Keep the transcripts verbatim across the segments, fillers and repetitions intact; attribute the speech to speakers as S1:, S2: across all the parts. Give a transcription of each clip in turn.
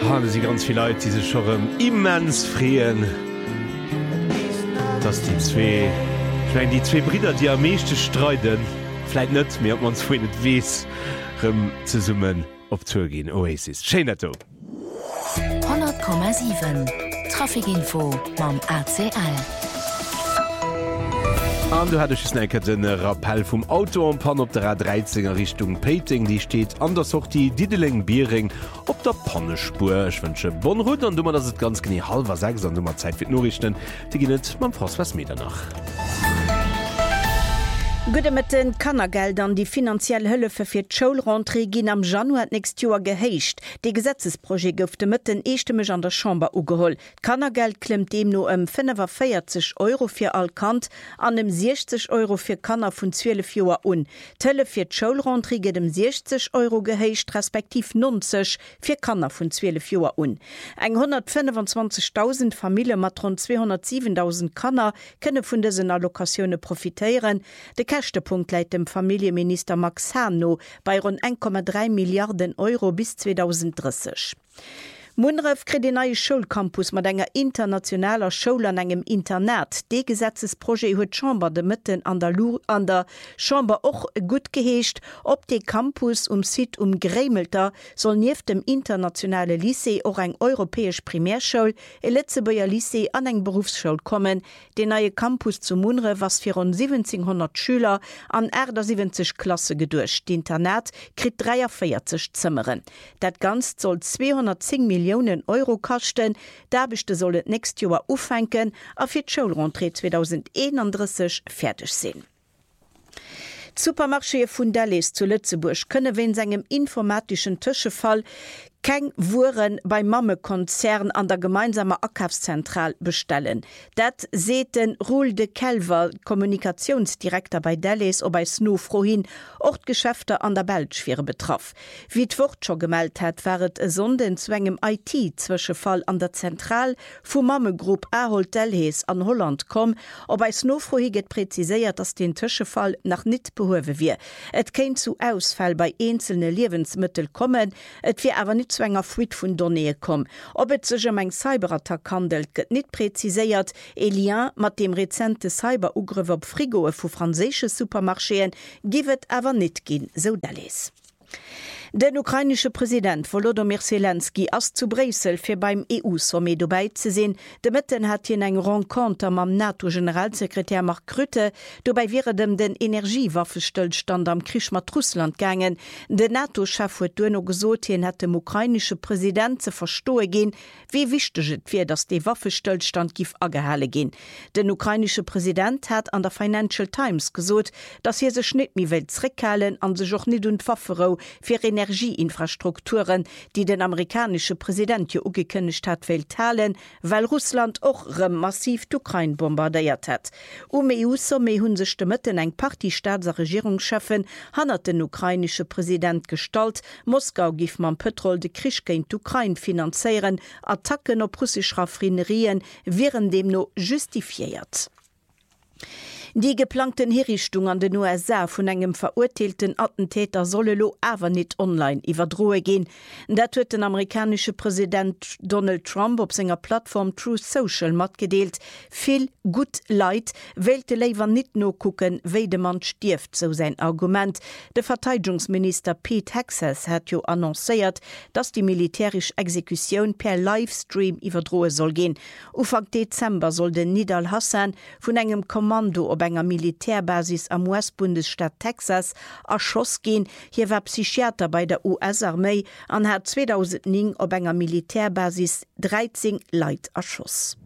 S1: haben sie ganz viele Leute, die sich schon immens freuen. Das die zwei, ich meine, die zwei Brüder, die am meisten streiten, vielleicht nicht mehr, ob man es vorhin nicht weiß, um zusammen auf Tour gehen. Oasis. Schön, dass du.
S2: hundert Komma sieben Trafikinfo beim A C L.
S1: Und du hattest den Rappel vom Auto und Pan op der A dreizehner Richtung Peting, die steht an der Sortie Dideling-Biering op der Pannespur. Ich wünsche bon Rut und dummer, dass es ganz genau halber sechs und dummer Zeit für Nachrichten. Die gehen jetzt beim François Meter nach.
S3: Gute mit den Kannergeldern, die finanziell Hëllefe fir d'Schulrentrée ginn am Januar nächst Joer gehéicht. De Gesetzesprojekt gouf de mit den eestemech an der Chamber ugeholl. Kannergeld klemmt dem no em fünfundvierzig Euro fir all Kant, an dem sechzig Euro fir Kanner vun zwölf Joer un. Tëlle fir d'Schulrentrée geht dem sechzig Euro gehéicht, respektiv neunzig fir Kanner vun zwölf Joer un. Eng hundertfünfundzwanzigtausend Familie mat rund zweihundertsiebentausend Kanner kënne vun desen Allokationune profitéieren. De Kächtepunkt leit dem Familienminister Max Herno bei rund eins Komma drei Milliarden Euro bis zweitausenddreißig. Munref krit den neue Schulcampus mat enger internationaler Schule an engem Internet. De Gesetzesprojekt huet Chamber de Mitten an der, Lu an der Chamber och gut geheescht. Op de Campus um Sit um Grämelter soll nief dem internationale Lycée och eng europäesch Primärschule, e Letzebauer Lycée an eng Berufsschule kommen. De neue Campus zu Munre was fir rund siebzehnhundert Schüler an Äder siebzig Klasse gedurcht. Internet krit dreiundvierzig Zimmeren. Dat ganz soll zweihundertzehn Millionen Euro kosten, derbechte sollet nächst Joer ufenken a fir d'Schulrentrée zweitausendeinunddreißig fertig sinn. Supermarché vun Dalles zu Lützeburg könne wen segem informatischen Tischefall keng Wuren bei Mammekonzern an der gemeinsamer Akkaufszentral bestellen. Dat seht den Roel de Kelver, Kommunikationsdirektor bei Dalles o bei Snow frohin, Ortgeschäfte an der Belschwere betraff. Wie d'Wort schon gemeldet hat, wäret e sonden zwängem I T-Zwischenfall an der Zentral vu Mammegruppe Ahold Delhees an Holland kom, o bei Snow frohi get präziséiert, dass den Tischefall nach nit behowe wie. Et kein zu Ausfall bei einzelne Lebensmittel kommen, et wie aber nicht zwänger Fuit vun Données kom. Ob et sech um eng Cyberattack handelt, gëtt net preziséiert, e lien mat dem rezente Cyberugriff op Frigoe vu franzésche Supermarscheen giwet awer net ginn, so Dalles. Den ukrainische Präsident Volodymyr Zelensky ass zu Brüssel fir beim E U-Sommet dabei ze sinn. De Mitten hat hien eng Rencontre am NATO-Generalsekretär Mark Rutte, dobei wäre dem den Energiewaffestillstand am Krisch mat Russland gangen. De NATO-Chef huet duno gesot, hien hat dem ukrainische Präsident ze verstoe gin, wie wichtig et fir, dass de Waffestillstand gif agehalle gin. Den ukrainische Präsident hat an der Financial Times gesot, dass hier se Schnittmi Welt zreckhalen an se joch net und Waffero fir Energieinfrastrukturen, die den amerikanische Präsident hier ugekündigt hat, will teilen, weil Russland auch massiv die Ukraine bombardiert hat. Um E U-Sommet hun sich mitten eng Partystaats Regierungschefen hannert den ukrainische Präsident gestalt, Moskau gif man Petrol de Krisch gegen die Ukraine finanzieren, Attacken op russisch Raffinerien wären dem no justifiiert. Die geplanten Hinrichtungen an den U S A vun engem verurteilten Attentäter solle lo awer net online iwwerdroe gin. Dat huet den amerikanische Präsident Donald Trump op senger Plattform Truth Social mat gedeelt. Viel gut Leiit wählte leiwer net no kucken, wéi de man stift, so sein Argument. De Verteidigungsminister Pete Hegseth hat jo annoncéiert, dass die militärisch Exekution per Livestream iwwerdroe soll gin. Ufang Dezember soll den Nidal Hassan vun engem Kommando op enger Militärbasis am U S-Bundesstaat Texas erschoss gin. Hier war Psychiater bei der U S-Armee an hat zweitausendneun op enger Militärbasis dreizehn Leid erschoss.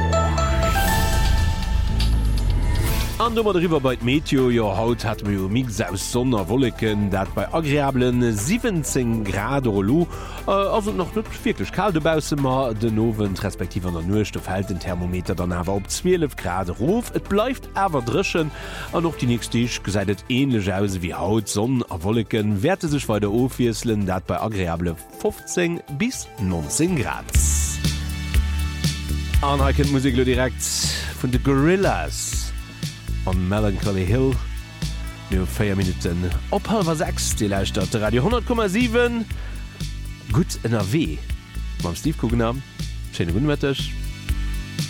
S1: An dummer darüber bei Meteo jo haut hat mir Mix aus Sonnerwolleken, dat bei agreablen siebzehn Grad Lo äh, also noch net wirklich kaldebausemmer den Owen respektive an der Nustoff hält den Thermometer dann awer op zwölf Grad Ruf. Et bleibt awer dreschen an noch die nächste gesäidet ähnlich aus wie Haut Sonnen a Wolleken werte sich weiter ofwieselen, dat bei agreable fünfzehn bis neunzehn Grad. Anhalten Musik direkt von de Gorillas. On Melancholy Hill nur vier Minuten op halber sechs die Leistadt Radio hundert Komma sieben gut N R W mam Steve Kugenam Schöne Gunwettech.